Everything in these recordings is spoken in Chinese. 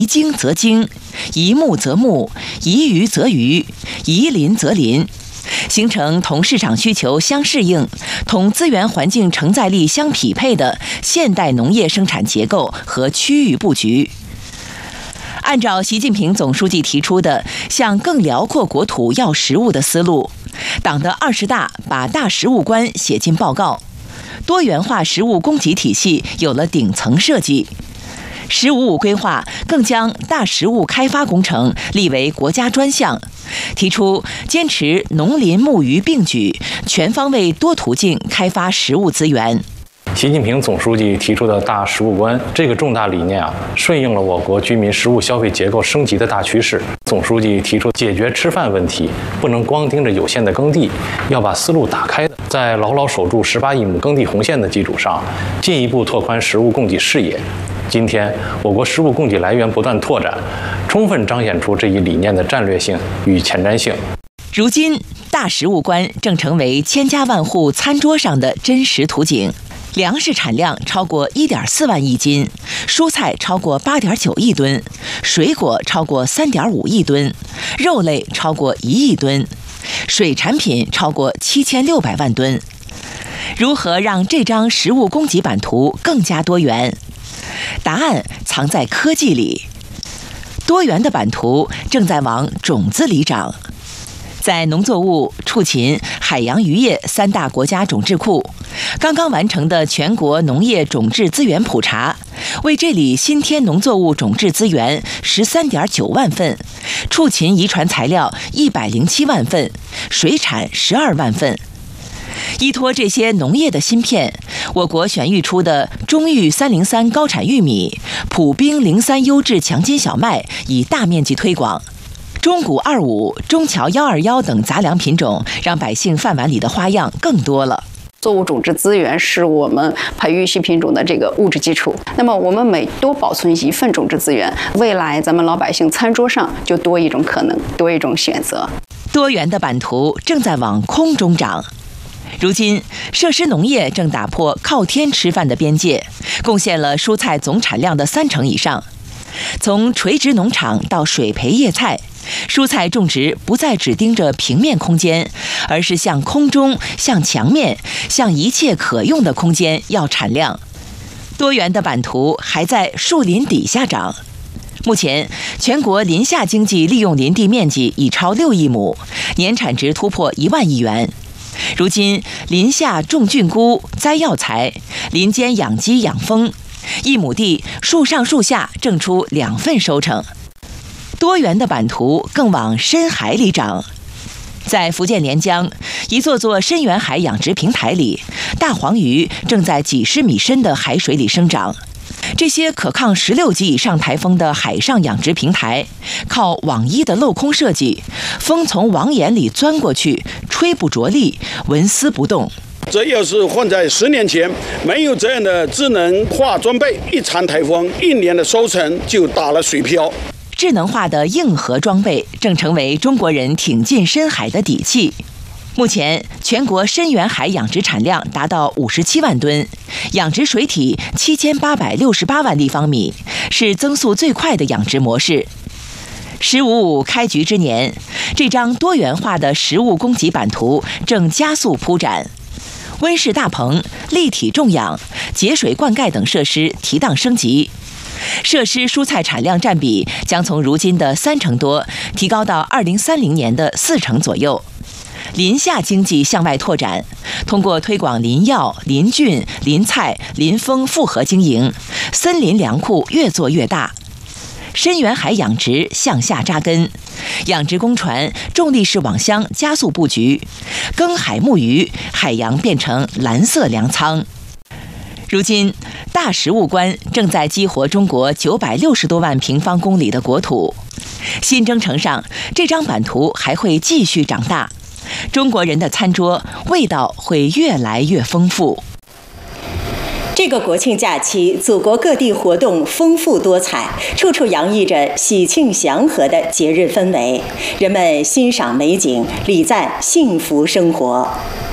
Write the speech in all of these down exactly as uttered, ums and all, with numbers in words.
宜经则经，宜木则木，宜鱼则鱼，宜林则林，形成同市场需求相适应、同资源环境承载力相匹配的现代农业生产结构和区域布局。按照习近平总书记提出的向更辽阔国土要食物的思路，党的二十大把大食物观写进报告，多元化食物供给体系有了顶层设计。“十五五”规划更将大食物开发工程立为国家专项，提出坚持农林牧渔并举，全方位多途径开发食物资源。 习近平总书记提出的大食物观这个重大理念啊，顺应了我国居民食物消费结构升级的大趋势。总书记提出，解决吃饭问题不能光盯着有限的耕地，要把思路打开，在牢牢守住十八亿亩耕地红线的基础上，进一步拓宽食物供给视野。今天，我国食物供给来源不断拓展，充分彰显出这一理念的战略性与前瞻性。 如今，大食物观正成为千家万户餐桌上的真实图景。粮食产量超过 一点四万亿斤，蔬菜超过 八点九亿吨，水果超过 三点五亿吨，肉类超过一亿吨，水产品超过七千六百万吨。如何让这张食物供给版图更加多元？答案藏在科技里。多元的版图正在往种子里长。在农作物、畜禽、海洋渔业三大国家种质库，刚刚完成的全国农业种质资源普查，为这里新添农作物种质资源 十三点九万份，畜禽遗传材料一百零七万份，水产十二万份。依托这些农业的芯片，我国选育出的中育三零三高产玉米、普兵零三优质强筋小麦已大面积推广。中谷二五、中侨幺二幺等杂粮品种，让百姓饭碗里的花样更多了。 作物种质资源是我们培育新品种的这个物质基础。那么，我们每多保存一份种质资源，未来咱们老百姓餐桌上就多一种可能，多一种选择。 多元的版图正在往空中长。如今，设施农业正打破靠天吃饭的边界，贡献了蔬菜总产量的三成以上。从垂直农场到水培叶菜，蔬菜种植不再只盯着平面空间，而是向空中、向墙面、向一切可用的空间要产量。多元的版图还在树林底下长。目前，全国林下经济利用林地面积已超六亿亩，年产值突破一万亿元。如今，林下种菌菇、栽药材，林间养鸡养蜂，一亩地树上树下挣出两份收成。多元的版图更往深海里长。在福建连江，一座座深远海养殖平台里，大黄鱼正在几十米深的海水里生长。这些可抗十六级以上台风的海上养殖平台，靠网衣的镂空设计，风从网眼里钻过去，吹不着力，纹丝不动。 这要是换在十年前，没有这样的智能化装备，一场台风，一年的收成就打了水漂。 智能化的硬核装备正成为中国人挺进深海的底气。目前，全国深远海养殖产量达到五十七万吨，养殖水体七千八百六十八万立方米，是增速最快的养殖模式。十五五开局之年，这张多元化的食物供给版图正加速铺展。温室大棚、立体种养、节水灌溉等设施提档升级，设施蔬菜产量占比将从如今的三成多提高到二零三零年的四成左右。林下经济向外拓展，通过推广林药、林菌、林菜、林蜂复合经营，森林粮库越做越大。深远海养殖向下扎根，养殖工船、重力式网箱加速布局，耕海牧渔，海洋变成蓝色粮仓。如今，大食物观正在激活中国九百六十多万平方公里的国土。新征程上，这张版图还会继续长大。中国人的餐桌味道会越来越丰富。 这个国庆假期，祖国各地活动丰富多彩，处处洋溢着喜庆祥和的节日氛围。人们欣赏美景，礼赞幸福生活。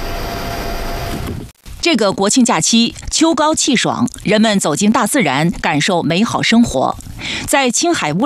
这个国庆假期，秋高气爽，人们走进大自然，感受美好生活。在青海乌